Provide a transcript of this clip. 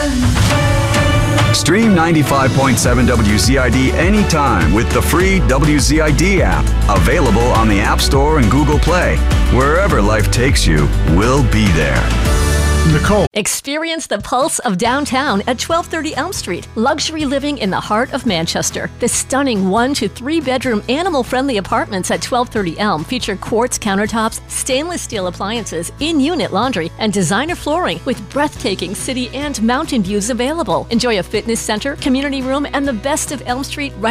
Stream 95.7 WZID anytime with the free WZID app. Available on the App Store and Google Play. Wherever life takes you, we'll be there. Nicole. Experience the pulse of downtown at 1230 Elm Street. Luxury living in the heart of Manchester. The stunning 1 to 3 bedroom animal-friendly apartments at 1230 Elm feature quartz countertops, stainless steel appliances, in-unit laundry, and designer flooring with breathtaking city and mountain views available. Enjoy a fitness center, community room, and the best of Elm Street right